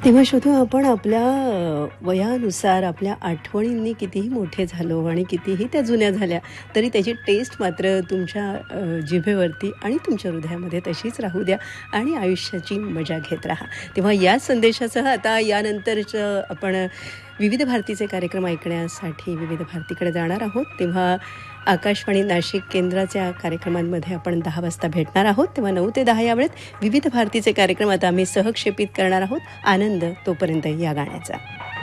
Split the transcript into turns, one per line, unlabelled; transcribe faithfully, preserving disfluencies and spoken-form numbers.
तेव्हा शोधू आपण आपल्या अ, वयानुसार आपल्या आठवणींनी कितीही मोठे झालो आणि कितीही त्या जुन्या झाल्या तरी त्याची टेस्ट मात्र तुमच्या अ, जिभेवरती आणि तुमच्या हृदयामध्ये तशीच राहू द्या आणि आयुष्याची मजा घेत राहा. तेव्हा या संदेशासह आता यानंतरचं आपण विविध भारतीचे कार्यक्रम ऐकण्यासाठी विविध भारतीकडे जाणार आहोत. तेव्हा आकाशवाणी नाशिक केंद्राच्या कार्यक्रमांमध्ये आपण दहा वाजता भेटणार आहोत. तेव्हा नऊ ते दहा या वेळेत विविध भारतीचे कार्यक्रम आता आम्ही सहक्षेपित करणार आहोत. आनंद तोपर्यंत या गाण्याचा.